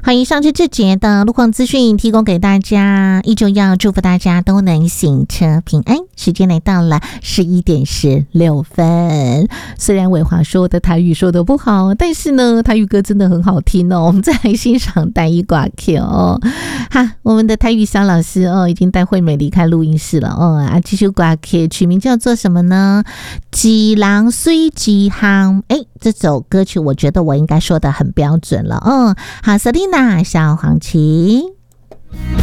欢迎上去这节的路况资讯提供给大家，依旧要祝福大家都能行车平安。时间来到了11:16。虽然伟华说的台语说的不好，但是呢，台语歌真的很好听哦。我们再来欣赏台语歌曲哦。哈，我们的台语小老师哦，已经带惠美离开录音室了哦。这首歌曲取名叫做什么呢？一人水一行。这首歌曲我觉得我应该说的很标准了。好，瑟琳娜小黄旗。